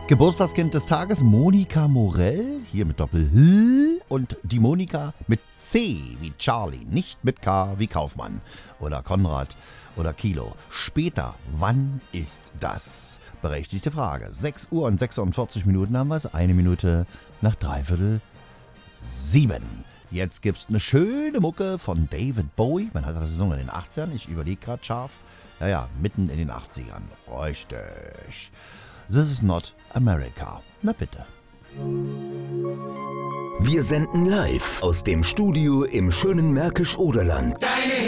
Geburtstagskind des Tages, Monika Morell, hier mit Doppel-H und die Monika mit C wie Charlie, nicht mit K wie Kaufmann oder Konrad oder Kilo. Später, wann ist das? Berechtigte Frage. 6 Uhr und 46 Minuten haben wir es, 1 Minute nach 6:45. Jetzt gibt's eine schöne Mucke von David Bowie. Wann hat er das gesungen? In den 80ern? Ich überlege gerade scharf. Ja, mitten in den 80ern. Richtig. This is not America. Na bitte. Wir senden live aus dem Studio im schönen Märkisch-Oderland. Deine